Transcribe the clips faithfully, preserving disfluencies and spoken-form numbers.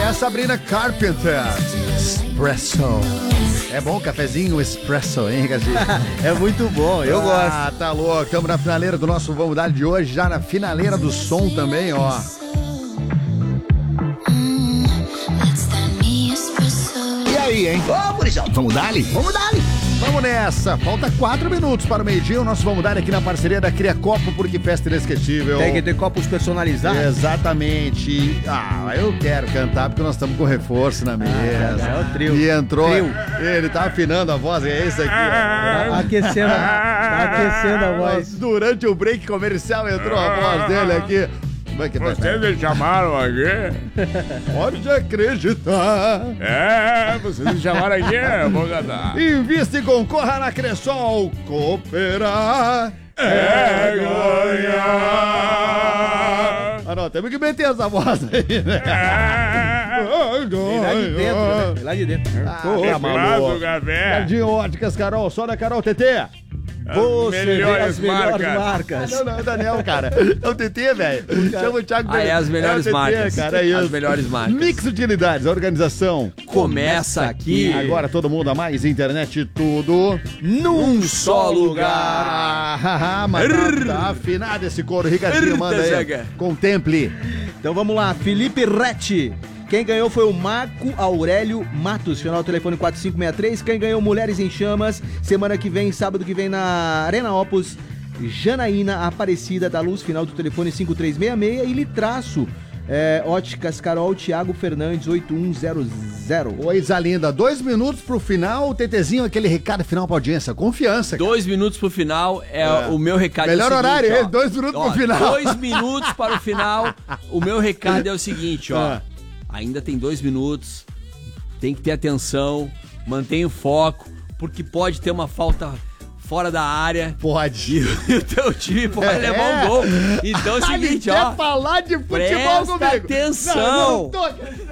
a Sabrina Carpenter. Espresso. É bom cafezinho espresso, hein, Ricardinho? É muito bom, eu ah, gosto. Ah, tá louco. Estamos na finaleira do nosso Vamos Dar de hoje, já na finaleira do som também, ó. E aí, hein? Ô, gurizão, vamos dar-lhe? Vamos dar-lhe. Vamos nessa. Falta quatro minutos para o meio-dia. O nosso Vamos Dar aqui na parceria da Cria Copo, porque festa inesquecível. Tem que ter copos personalizados. Exatamente. Ah, eu quero cantar porque nós estamos com reforço na mesa. Ah, é o trio. E entrou. Trio. Ele tá afinando a voz, é esse aqui. Tá aquecendo, tá aquecendo a voz. Durante o break comercial entrou a voz dele aqui. Como é que tá? Vocês me chamaram aqui? Pode acreditar. É, vocês me chamaram aqui, eu vou cantar. Invista e concorra na Cressol. Cooperar É ganhar. Ah, não, temos que meter essa voz aí, né? É. Vem lá de dentro, né? Vem lá de dentro. Ah, Que tá prazo, maluco. café. Jardim Óticas, Carol, só da Carol T T. Você vê melhores as melhores marcas. marcas. Não, não, é o Daniel, cara. É o T T, velho. Chama o Thiago. Ah, é as melhores é o T T, marcas. cara, é isso. As melhores marcas. Mix Utilidades, a organização. Começa aqui. Agora todo mundo a mais internet e tudo Num só lugar. Ah, mas tá, tá afinado esse coro. Ricardinho, manda aí. Zega. Contemple. Então vamos lá, Felipe Retti. Quem ganhou foi o Marco Aurélio Matos, final do telefone quatro cinco seis três. Quem ganhou Mulheres em Chamas, semana que vem, sábado que vem na Arena Opus, Janaína Aparecida da Luz, final do telefone cinco três seis seis. E Litraço, é, Óticas Carol, Thiago Fernandes, oito um zero zero. Coisa linda. Dois minutos pro final. O TTzinho, aquele recado final pra audiência. Confiança. Cara. Dois minutos pro final é, É. o meu recado. Melhor é o seguinte, horário, ó. hein? Dois minutos Ó, pro final. Dois minutos para o final. O meu recado é o seguinte, ó. Ah. Ainda tem dois minutos. Tem que ter atenção. Mantenha o foco. Porque pode ter uma falta fora da área. Pode. E o teu time pode É. levar um gol. Então é o seguinte, Ele ó. quer falar de futebol Presta comigo. atenção. Não, não tô acreditando.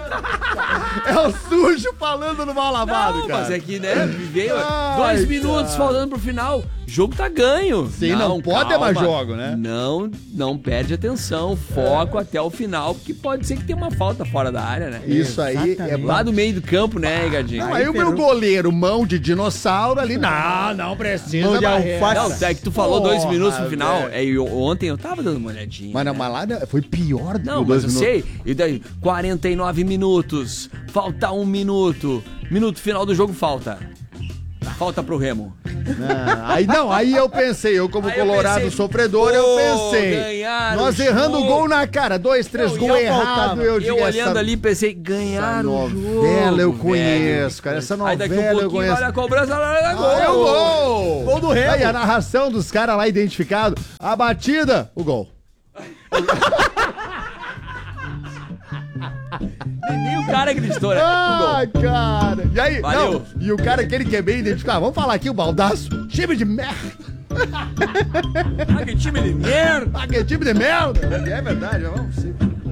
É o sujo falando no mal lavado, Não, cara. mas é que, né, veio Ai, dois minutos cara. faltando pro final. O jogo tá ganho. Sim, não pode ter mais jogo, né? Não, não perde atenção, foco até o final, porque pode ser que tenha uma falta fora da área, né? Isso aí é Exatamente. Lá do meio do campo, né, Gardinho? Aí, o meu Peru. goleiro, mão de dinossauro ali, não, não precisa. Mão de barreira. alface. Não, é que tu falou Porra, dois minutos no final. velho. É, eu- ontem eu tava dando uma olhadinha. Mas não, né? mas lá né, foi pior do Não, que dois mas eu minutos. sei. E daí, quarenta e nove minutos. Falta um minuto. Minuto final do jogo, falta. Falta pro Remo. Ah, aí não, aí eu pensei, eu como Aí eu colorado pensei, sofredor, eu pô, pensei. ganharam Nós o errando o jogo. gol na cara, dois, três Não, e gols eu errado, faltava. eu Eu digo olhando essa, ali, pensei, essa ganharam o novela jogo, eu conheço, velho. cara, essa Aí daqui um novela eu pouquinho, conheço. olha a cobrança, olha gol. Ah, é o gol! Gol do Remo. Aí a narração dos caras lá identificado, a batida, o gol. Nem o cara acreditou, né? O Ah, gol. cara. E aí, Valeu. não, e o cara aquele que é bem identificado, vamos falar aqui o baldaço, time de merda. Ah, que time de merda. Ah, que time de merda. É verdade, vamos sim.